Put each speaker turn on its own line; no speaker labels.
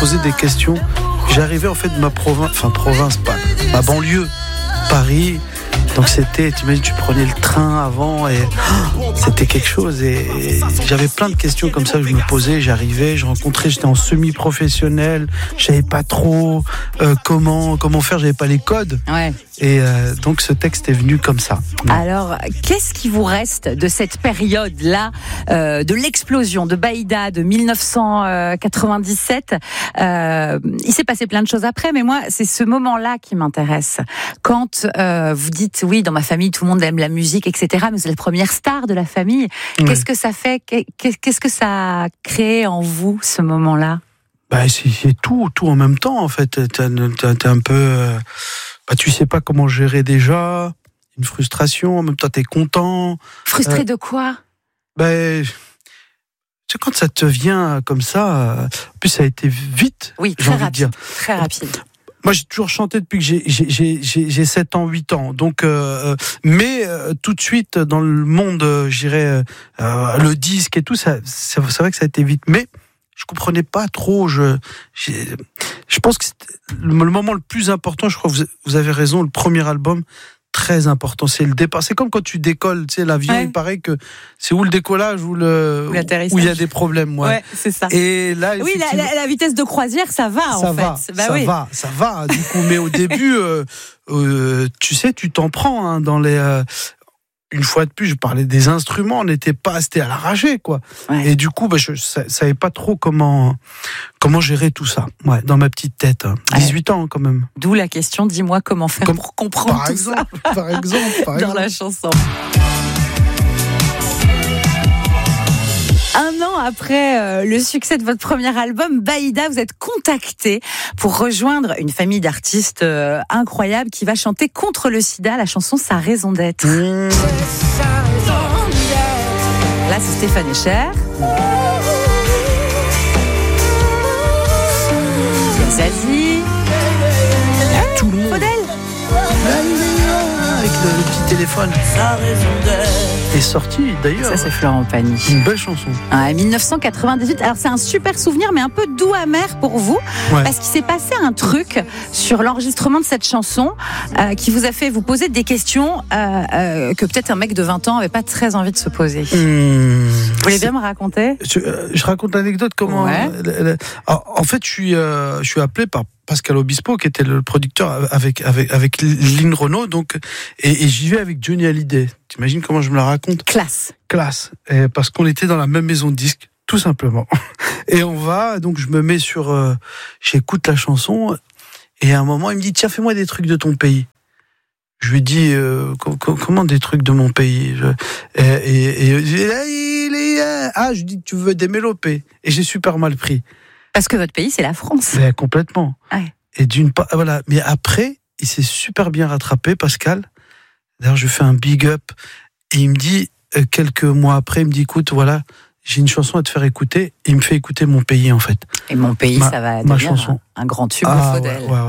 posait des questions. J'arrivais en fait de ma province, pas ma banlieue, Paris. Donc t'imagines, tu prenais le train avant et c'était quelque chose. Et j'avais plein de questions comme ça que je me posais. J'arrivais, j'étais en semi-professionnel, je savais pas trop comment faire, j'avais pas les codes.
Ouais.
Et donc ce texte est venu comme ça.
Alors, qu'est-ce qui vous reste de cette période-là, de l'explosion de Baïda de 1997 Il s'est passé plein de choses après, mais moi, c'est ce moment-là qui m'intéresse. Quand vous dites, oui, dans ma famille, tout le monde aime la musique, etc., mais vous êtes la première star de la famille. Oui. Qu'est-ce que ça fait ? Qu'est-ce que ça a créé en vous, ce moment-là ?
C'est tout en même temps, en fait. T'es un peu... tu sais pas comment gérer déjà, une frustration, en même temps t'es content.
Frustré de quoi ?
C'est quand ça te vient comme ça, en plus ça a été vite.
Oui, très rapide, très rapide.
Moi j'ai toujours chanté depuis que j'ai 7 ans, 8 ans, donc mais tout de suite dans le monde, le disque et tout, c'est vrai que ça a été vite, mais je comprenais pas trop. Je pense que le moment le plus important, je crois que vous avez raison, le premier album, très important, c'est le départ. C'est comme quand tu décolles, tu sais, l'avion, il paraît que c'est où le décollage ou l'atterrissage, où il y a des problèmes.
Ouais, c'est ça.
Et là,
oui, la vitesse de croisière, ça va en fait.
Ça va. Du coup, mais au début, tu sais, tu t'en prends dans les. Une fois de plus, je parlais des instruments, c'était à l'arraché, quoi. Ouais. Et du coup, je savais pas trop comment gérer tout ça. Ouais, dans ma petite tête. 18 ans, quand même.
D'où la question, dis-moi comment faire pour comprendre tout ça.
Par exemple.
Dans la chanson. Un an après le succès de votre premier album, Baïda, vous êtes contacté pour rejoindre une famille d'artistes incroyables qui va chanter contre le sida, la chanson Sa raison d'être. Là, c'est Stéphane Echer. Zazie.
Tout le monde.
Faudel.
Avec le petit téléphone. Sa raison d'être. Est sorti d'ailleurs.
Ça, c'est Florent Pagny.
Une belle chanson.
1998. Alors c'est un super souvenir, mais un peu doux amer pour vous, parce qu'il s'est passé un truc sur l'enregistrement de cette chanson qui vous a fait vous poser des questions que peut-être un mec de 20 ans avait pas très envie de se poser. Vous voulez bien me raconter ?
Je raconte l'anecdote comment. En fait, je suis appelé par Pascal Obispo, qui était le producteur avec Lynn Renaud, donc, et j'y vais avec Johnny Hallyday. T'imagines comment je me la raconte ?
Classe.
Et parce qu'on était dans la même maison de disques, tout simplement. Et on va, donc je me mets j'écoute la chanson, et à un moment, il me dit, tiens, fais-moi des trucs de ton pays. Je lui dis, comment des trucs de mon pays ? Je dis, tu veux des mélopées ? Et j'ai super mal pris.
Parce que votre pays, c'est la France.
Mais complètement.
Ouais.
Et voilà. Mais après, il s'est super bien rattrapé, Pascal. D'ailleurs, je fais un big up. Et il me dit, quelques mois après, il me dit, écoute, voilà, j'ai une chanson à te faire écouter. Et il me fait écouter Mon pays, en fait.
Et Mon pays, ça va devenir un grand tube de Faudel.
Ouais.